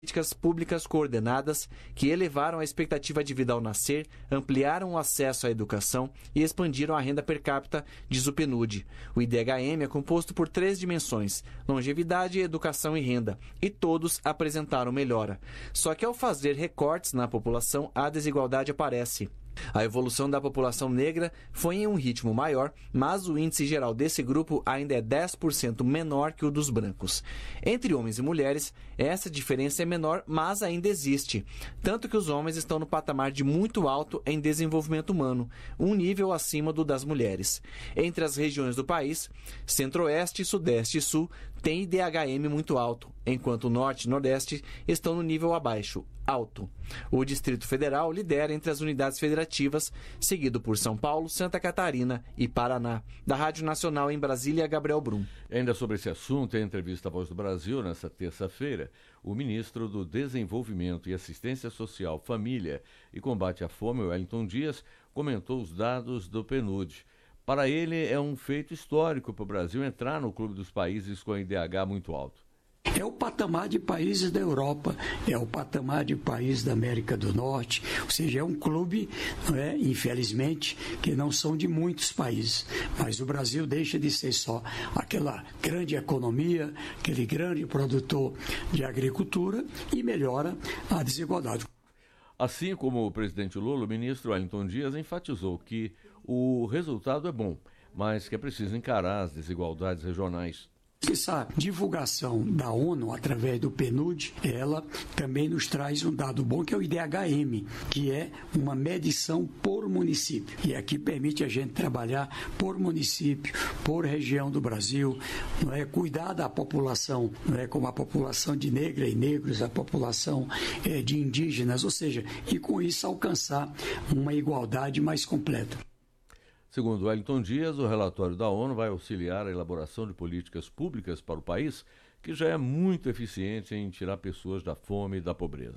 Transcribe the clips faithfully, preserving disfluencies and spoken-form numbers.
políticas públicas coordenadas que elevaram a expectativa de vida ao nascer, ampliaram o acesso à educação e expandiram a renda per capita, diz o PNUD. O I D H M é composto por três dimensões: longevidade, educação e renda, e todos apresentaram melhora. Só que ao fazer recortes na população, a desigualdade aparece. A evolução da população negra foi em um ritmo maior, mas o índice geral desse grupo ainda é dez por cento menor que o dos brancos. Entre homens e mulheres, essa diferença é menor, mas ainda existe. Tanto que os homens estão no patamar de muito alto em desenvolvimento humano, um nível acima do das mulheres. Entre as regiões do país, Centro-Oeste, Sudeste e Sul têm I D H M muito alto, enquanto o Norte e Nordeste estão no nível abaixo, alto. O Distrito Federal lidera entre as unidades federativas, seguido por São Paulo, Santa Catarina e Paraná. Da Rádio Nacional em Brasília, Gabriel Brum. Ainda sobre esse assunto, em entrevista à Voz do Brasil, nesta terça-feira, o ministro do Desenvolvimento e Assistência Social, Família e Combate à Fome, Wellington Dias, comentou os dados do PNUD. Para ele, é um feito histórico para o Brasil entrar no clube dos países com I D H muito alto. É o patamar de países da Europa, é o patamar de países da América do Norte, ou seja, é um clube, não é, infelizmente, que não são de muitos países, mas o Brasil deixa de ser só aquela grande economia, aquele grande produtor de agricultura e melhora a desigualdade. Assim como o presidente Lula, o ministro Wellington Dias enfatizou que o resultado é bom, mas que é preciso encarar as desigualdades regionais. Essa divulgação da ONU através do PNUD, ela também nos traz um dado bom que é o I D H M, que é uma medição por município. E aqui permite a gente trabalhar por município, por região do Brasil, não é, cuidar da população, não é, como a população de negra e negros, a população é, de indígenas, ou seja, e com isso alcançar uma igualdade mais completa. Segundo Wellington Dias, o relatório da ONU vai auxiliar a elaboração de políticas públicas para o país, que já é muito eficiente em tirar pessoas da fome e da pobreza.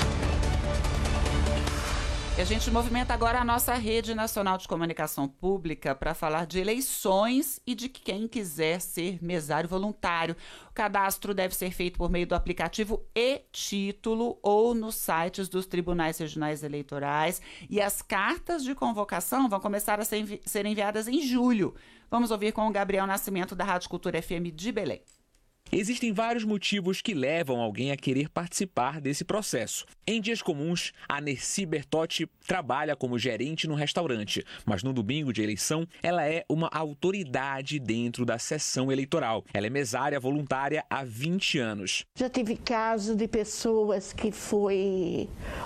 E a gente movimenta agora a nossa Rede Nacional de Comunicação Pública para falar de eleições e de quem quiser ser mesário voluntário. O cadastro deve ser feito por meio do aplicativo e-Título ou nos sites dos tribunais regionais eleitorais. E as cartas de convocação vão começar a ser, envi- ser enviadas em julho. Vamos ouvir com o Gabriel Nascimento, da Rádio Cultura F M de Belém. Existem vários motivos que levam alguém a querer participar desse processo. Em dias comuns, a Nercy Bertotti trabalha como gerente no restaurante, mas no domingo de eleição, ela é uma autoridade dentro da sessão eleitoral. Ela é mesária voluntária há vinte anos. Já tive casos de pessoas que foi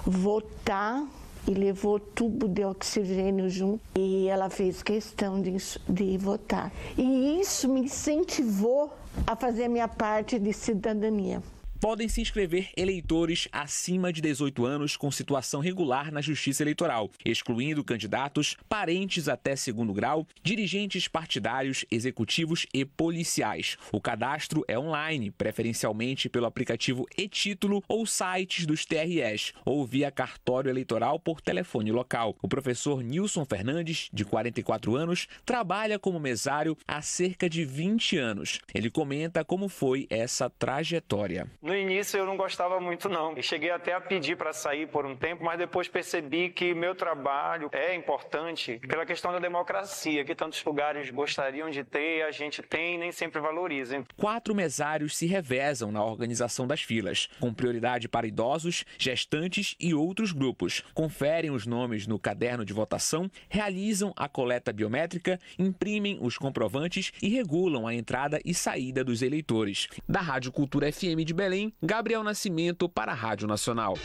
votar e levou tubo de oxigênio junto. E ela fez questão de, de votar. E isso me incentivou a fazer a minha parte de cidadania. Podem se inscrever eleitores acima de dezoito anos com situação regular na Justiça Eleitoral, excluindo candidatos, parentes até segundo grau, dirigentes partidários, executivos e policiais. O cadastro é online, preferencialmente pelo aplicativo e-Título ou sites dos T R Es, ou via cartório eleitoral por telefone local. O professor Nilson Fernandes, de quarenta e quatro anos, trabalha como mesário há cerca de vinte anos. Ele comenta como foi essa trajetória. No início eu não gostava muito não. Eu cheguei até a pedir para sair por um tempo, mas depois percebi que meu trabalho é importante pela questão da democracia, que tantos lugares gostariam de ter, a gente tem e nem sempre valoriza. Quatro mesários se revezam na organização das filas, com prioridade para idosos, gestantes e outros grupos. Conferem os nomes no caderno de votação, realizam a coleta biométrica, imprimem os comprovantes e regulam a entrada e saída dos eleitores. Da Rádio Cultura F M de Belém, Gabriel Nascimento para a Rádio Nacional.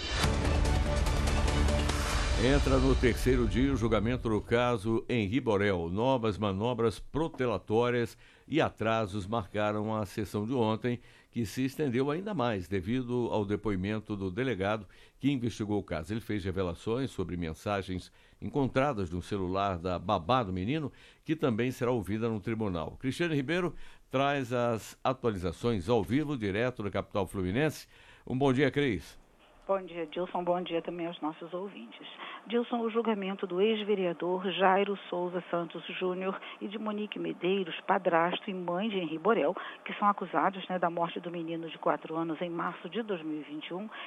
Entra no terceiro dia o julgamento do caso Henri Borel. Novas manobras protelatórias e atrasos marcaram a sessão de ontem, que se estendeu ainda mais devido ao depoimento do delegado que investigou o caso. Ele fez revelações sobre mensagens encontradas no celular da babá do menino, que também será ouvida no tribunal. Cristiane Ribeiro traz as atualizações ao vivo, direto da capital fluminense. Um bom dia, Cris. Bom dia, Dilson. Bom dia também aos nossos ouvintes. Dilson, o julgamento do ex-vereador Jairo Souza Santos Júnior e de Monique Medeiros, padrasto e mãe de Henri Borel, que são acusados, né, da morte do menino de quatro anos em março de dois mil e vinte e um,